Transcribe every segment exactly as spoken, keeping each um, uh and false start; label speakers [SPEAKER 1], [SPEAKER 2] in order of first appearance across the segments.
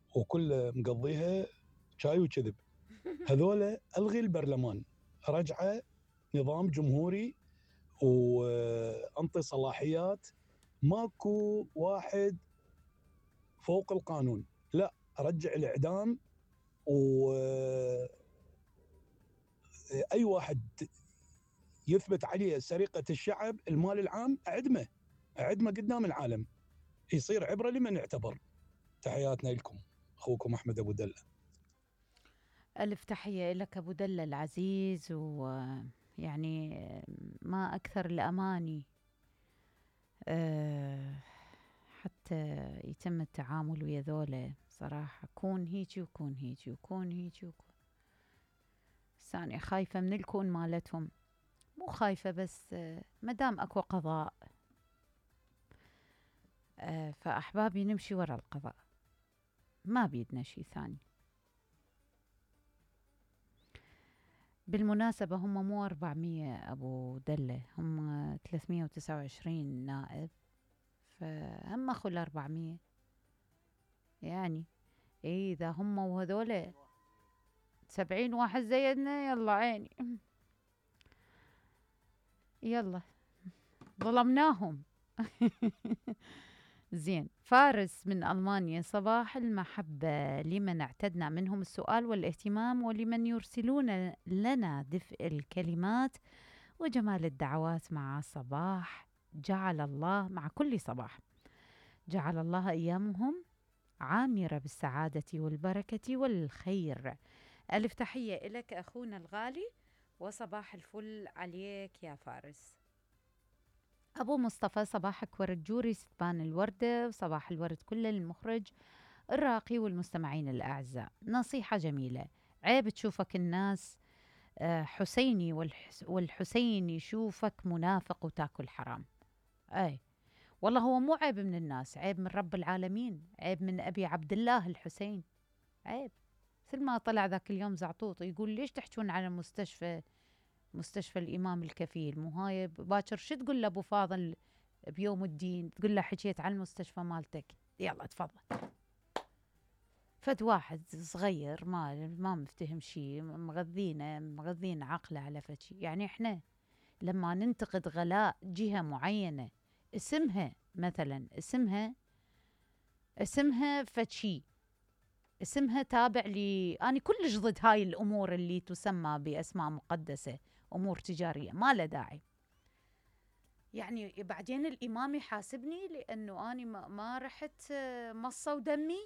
[SPEAKER 1] وكل مقضيها شاي وكذب. هذولا الغي البرلمان، رجعه نظام جمهوري وانطي صلاحيات، ماكو واحد فوق القانون، لا رجع الاعدام، واي واحد يثبت عليه سرقه الشعب المال العام اعدمه، اعدمه قدام العالم، يصير عبره لمن اعتبر. تحياتنا لكم، اخوكم احمد ابو دله.
[SPEAKER 2] ألف تحية لك أبو دلة العزيز، ويعني ما أكثر الأماني أه حتى يتم التعامل ويا ذولا صراحة. كون هيجي وكون هيجي وكون هيجي وكون ثانية خايفة من الكون مالتهم، مو خايفة بس أه مدام أكو قضاء أه فأحبابي نمشي ورا القضاء، ما بيدنا شي ثاني. بالمناسبة هم مو أربعمية أبو دلة، هم ثلاثمية وتسعة وعشرين نائب، فهم أخو الأربعمية يعني. إيه إذا هم وهذول سبعين واحد زيدنا، يلا عيني يلا ظلمناهم. زين. فارس من ألمانيا: صباح المحبة لمن اعتدنا منهم السؤال والاهتمام، ولمن يرسلون لنا دفء الكلمات وجمال الدعوات مع صباح. جعل الله مع كل صباح، جعل الله أيامهم عامرة بالسعادة والبركة والخير. ألف تحية إلك أخونا الغالي، وصباح الفل عليك يا فارس. أبو مصطفى: صباحك ورد جوري ستبان الوردة، وصباح الورد كل المخرج الراقي والمستمعين الأعزاء. نصيحة جميلة: عيب تشوفك الناس حسيني والحسين يشوفك منافق وتاكل حرام. أي والله هو مو عيب من الناس، عيب من رب العالمين، عيب من أبي عبد الله الحسين، عيب. مثل ما طلع ذاك اليوم زعطوط يقول ليش تحجون على مستشفى مستشفى الإمام الكفيل؟ مو هاي باكر شو تقول لأبو فاضل بيوم الدين؟ تقول له حكيت عن المستشفى مالتك، يلا تفضل. فد واحد صغير ما ما مفتهم شيء، مغذينا مغذين عقله على فشي. يعني احنا لما ننتقد غلاء جهة معينة، اسمها مثلا اسمها اسمها فشي، اسمها تابع لي، أنا كلش ضد هاي الأمور اللي تسمى بأسماء مقدسة، أمور تجارية ما له داعي. يعني بعدين الإمام يحاسبني لأنه أنا ما رحت مصة ودمي؟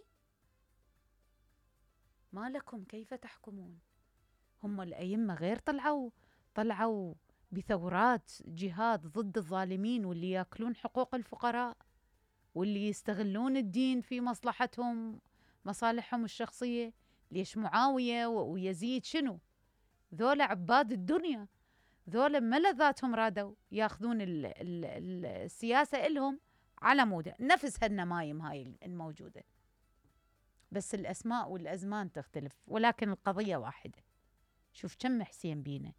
[SPEAKER 2] ما لكم كيف تحكمون؟ هم الأئمة غير طلعوا طلعوا بثورات جهاد ضد الظالمين واللي ياكلون حقوق الفقراء واللي يستغلون الدين في مصلحتهم مصالحهم الشخصية. ليش معاوية ويزيد شنو؟ ذولا عباد الدنيا، ذولا ملذاتهم رادوا ياخذون ال ال ال السياسة إلهم على مودة، نفس هالنمايم هاي الموجودة، بس الأسماء والأزمان تختلف، ولكن القضية واحدة. شوف كم حسين بينا،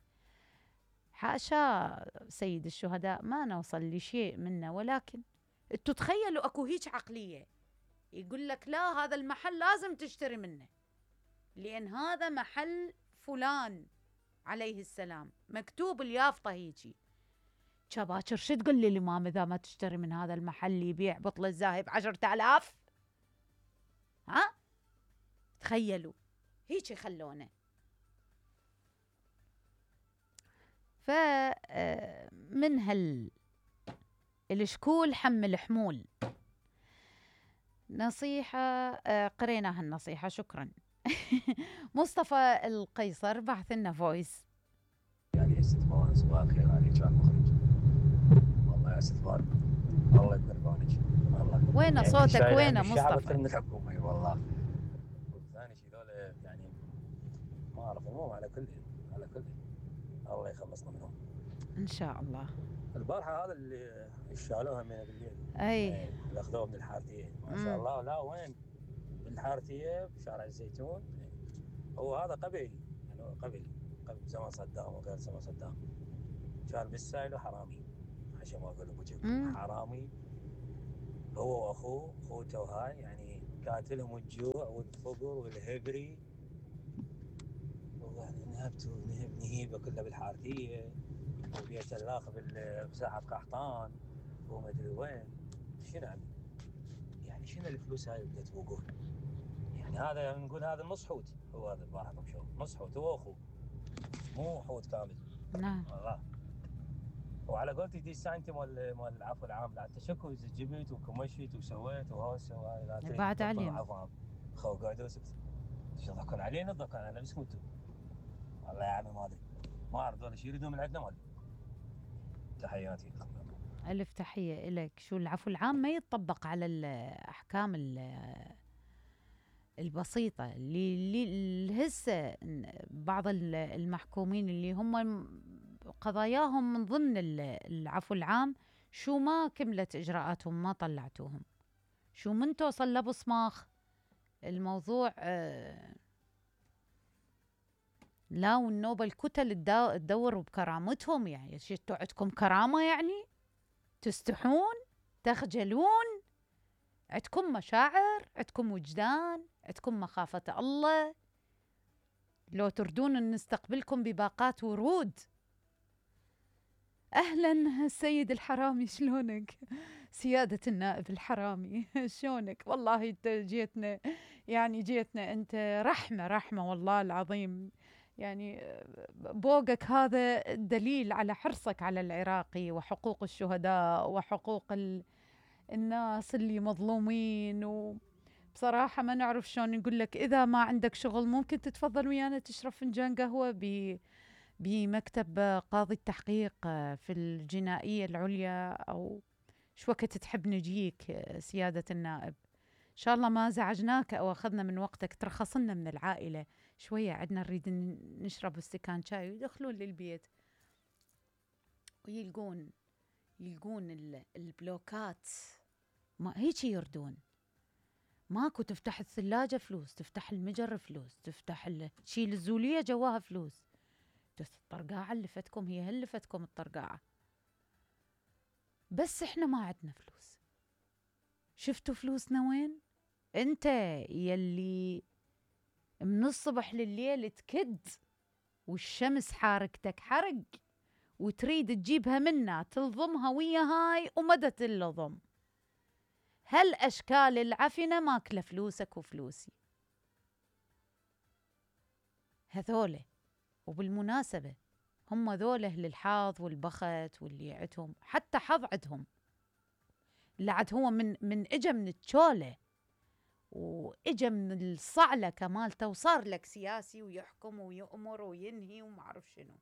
[SPEAKER 2] حاشا سيد الشهداء ما نوصل لشيء منه، ولكن انتوا تخيلوا اكو هيك عقلية يقول لك لا هذا المحل لازم تشتري منه لأن هذا محل فلان عليه السلام، مكتوب اليافطة هيجي. شباكر شو تقول لي الإمام إذا ما تشتري من هذا المحل يبيع بطل الزاهب عشرة آلاف؟ ها تخيلوا هيك خلونا. فمن هال الشكول حمل حمول. نصيحة قرينا هالنصيحة، شكرا. مصطفى القيصر بعث لنا فويس.
[SPEAKER 3] يعني استثمار صباح الخير عليك يا المخرج، والله يا استثمار الله يدبر بالك والله.
[SPEAKER 2] وين
[SPEAKER 3] يعني
[SPEAKER 2] صوتك وين
[SPEAKER 3] الشعب
[SPEAKER 2] مصطفى؟
[SPEAKER 3] اكثر من الحكومه والله. ثاني شيء ذولا يعني ما اعرف المهم، على كل على كل الله يخلصنا منهم
[SPEAKER 2] ان شاء الله.
[SPEAKER 3] البارحه هذا اللي شالوها من بالليل،
[SPEAKER 2] اي
[SPEAKER 3] اللي اخذوه من الحارثيه ما شاء الله. لا وين بالحارثيه بشارع الزيتون، هو هذا قبيل يعني قبل قبل زمان صدام وغير زمان صدام، كان بالسايل حرامي عشان ما اقول ابو جيب حرامي، هو واخوه اخوته وهاي يعني كاتلهم الجوع والفقر والهبري، ويعني نهبتوا نهب نهيبه كلها بالحارثيه، وبيت الاخ بساحه قحطان وما ادري وين. شنو يعني؟ يعني شنو الفلوس هاي اللي تبوقون؟ يعني هذا نقول هذا نص حوت، هو هذا البارحه شو نص حوت، هو اخوه مو حوت كامل.
[SPEAKER 2] نعم.
[SPEAKER 3] والله. وعلى قولتي دي الساينتي مال مال العفو العام، لا تشكو اذا جبت وكمشيت وسويت وهوسه وهاي لا تريد
[SPEAKER 2] بعد
[SPEAKER 3] تطلع
[SPEAKER 2] علينا.
[SPEAKER 3] عفو خو قاعد يضحكون علينا يضحكون علينا بس انتم. والله يا عمي ما ادري، ما اعرف ذول شو يريدون من عندنا ما ادري. تحياتي.
[SPEAKER 2] ألف تحية إلك. شو العفو العام ما يتطبق على الأحكام ال- البسيطة اللي اللي هسه بعض ال- المحكومين اللي هم قضاياهم من ضمن ال- العفو العام، شو ما كملت إجراءاتهم ما طلعتوهم، شو من توصل لبصماخ الموضوع. آه لا، والنوبة الكتل تدا- تدور بكرامتهم. يعني شتوا عندكم كرامة؟ يعني تستحون، تخجلون، عندكم مشاعر، عندكم وجدان، عندكم مخافة الله. لو تردون أن نستقبلكم بباقات ورود. أهلا السيد الحرامي، شلونك؟ سيادة النائب الحرامي شلونك؟ والله انت جيتنا، يعني جيتنا انت رحمة رحمة والله العظيم. يعني بوقك هذا دليل على حرصك على العراقي وحقوق الشهداء وحقوق ال... الناس اللي مظلومين. وبصراحة ما نعرف شلون نقول لك، إذا ما عندك شغل ممكن تتفضل ويانا تشرب فنجان قهوة ب بمكتب قاضي التحقيق في الجنائية العليا، أو شو وقت تحب نجيك سيادة النائب. إن شاء الله ما زعجناك أو أخذنا من وقتك، ترخص لنا من العائلة شوية، عدنا نريد نشرب استكان شاي، ويدخلون للبيت ويلقون يلقون البلوكات ما هيك يردون. ماكو، تفتح الثلاجة فلوس، تفتح المجر فلوس، تفتح تشيل الزولية جواها فلوس. الطرقاعة اللي فتكم هي هل فتكم الطرقاعة، بس احنا ما عندنا فلوس. شفتوا فلوسنا وين؟ انت يلي من الصبح لليل تكد والشمس حاركتك حرق وتريد تجيبها منا تلضمها ويا هاي ومدى تلضم. هل أشكال العفنة ماكلة فلوسك وفلوسي هذوله. وبالمناسبة هم ذوله للحظ والبخت واللي عندهم حتى حظ عندهم. اللي عاد هو من من اجا من التشولة واجا من الصعلة كمالته وصار لك سياسي ويحكم ويأمر وينهي وما اعرف شنو.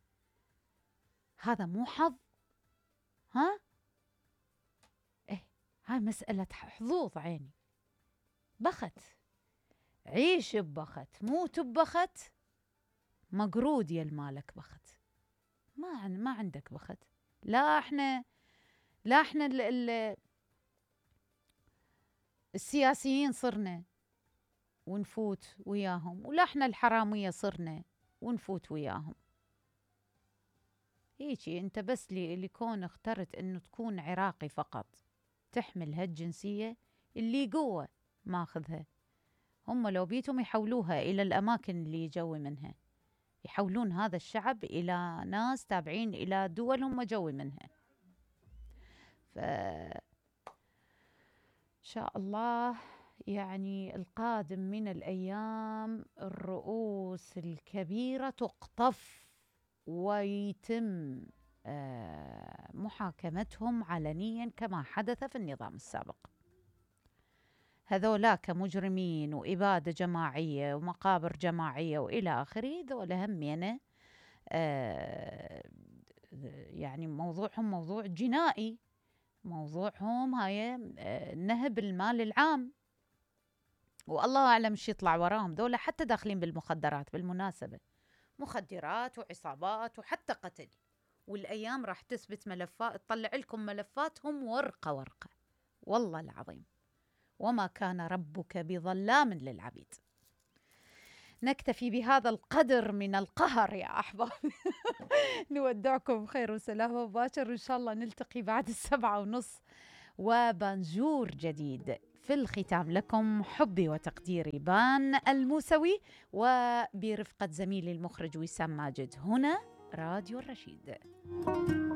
[SPEAKER 2] هذا مو حظ؟ ها؟ ايه، هاي مسألة حظوظ عيني. بخت، عيش ببخت، موت ببخت، مقرود يا المالك بخت. ما عن ما عندك بخت. لا احنا لا احنا ال ال السياسيين صرنا ونفوت وياهم، ولا احنا الحرامية صرنا ونفوت وياهم. هيجي انت بس لكون اخترت انه تكون عراقي فقط تحمل هالجنسية اللي قوة ماخذها. هم لو بيتهم يحولوها الى الاماكن اللي يجوي منها، يحولون هذا الشعب الى ناس تابعين الى دول هم جوي منها. ف إن شاء الله يعني القادم من الأيام الرؤوس الكبيرة تقطف ويتم محاكمتهم علنيا كما حدث في النظام السابق. هذولاك مجرمين وإبادة جماعية ومقابر جماعية وإلى آخره، ذولا همينة يعني موضوعهم موضوع جنائي، موضوعهم هاي نهب المال العام، والله أعلم شو يطلع وراهم. دولة حتى داخلين بالمخدرات بالمناسبة، مخدرات وعصابات وحتى قتل. والأيام راح تثبت ملفات، تطلع لكم ملفاتهم ورقة ورقة والله العظيم. وما كان ربك بظلام للعبيد. نكتفي بهذا القدر من القهر يا أحباب. نودعكم خير وسلامة وباكر إن شاء الله نلتقي بعد السبعة ونص وبنجور جديد في الختام لكم حبي وتقديري بان الموسوي وبرفقة زميلي المخرج وسام ماجد، هنا راديو الرشيد.